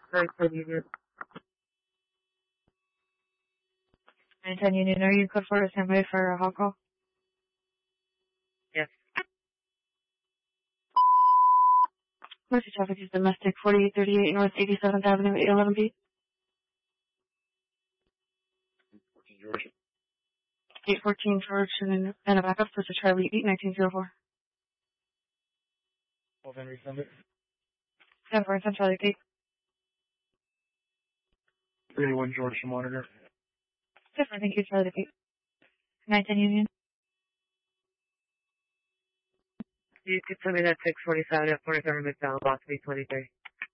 Very good, Union. 910 Union, are you code for a standby for a hot call? Yes. Mercy traffic is domestic, 4838 North 87th Avenue, 811 P. 814 George and a backup for Charlie 1904. Well, then resend it. 10 Charlie 8. 31 George to monitor. Different, thank you, Charlie 8. 910 Union. You could send me that 647 at 47 McDonald, box B23.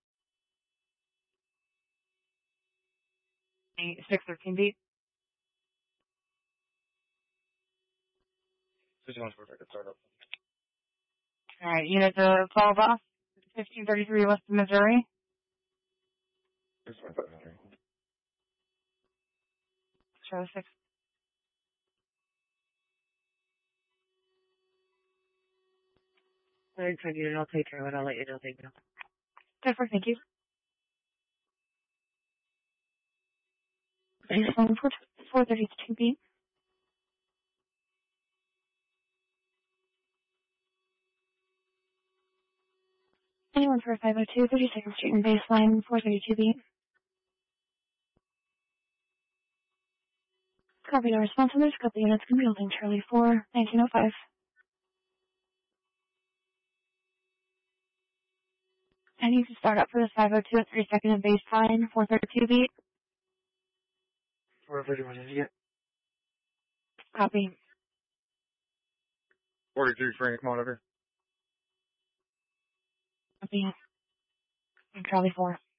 613 B. 61 for a startup. Alright, unit to Paul Boss, 1533 West Missouri. 615 Missouri. Charlie 6. Alright, Union, I'll take care of it. I'll let you know. Thank you. Different, thank you. Phone 432 B. Anyone for 502 32nd Street and baseline 432 B. Copy the response on the scope. The unit's going to be holding Charlie 4, 1905. I need to start up for the 502 at 32nd and baseline 432 B. 431 India. Copy. 43 Frank monitor. Copy. And Charlie 4.